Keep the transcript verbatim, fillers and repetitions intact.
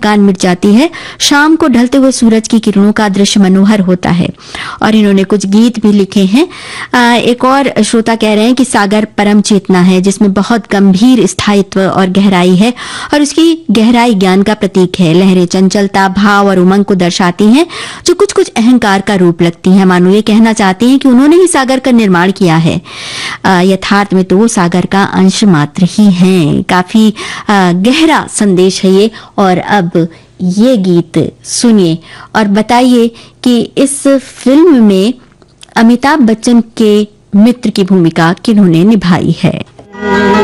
थकान मिट जाती है। शाम को ढलते हुए सूरज की किरणों का दृश्य मनोहर होता है। और इन्होंने कुछ गीत भी लिखे हैं। आ, एक और श्रोता कह रहे हैं कि सागर परम चेतना है, जिसमें बहुत गंभीर स्थायित्व और गहराई है, और उसकी गहराई ज्ञान का प्रतीक है। लहरें चंचलता, भाव और उमंग को दर्शाती हैं, जो कुछ कुछ अहंकार का रूप लगती हैं। मानो ये कहना चाहते हैं कि उन्होंने ही सागर का निर्माण किया है। आ, यथार्थ में तो सागर का अंश मात्र ही हैं। काफी आ, गहरा संदेश है ये। और अब ये गीत सुनिए और बताइए कि इस फिल्म में अमिताभ बच्चन के मित्र की भूमिका किन्होंने निभाई है।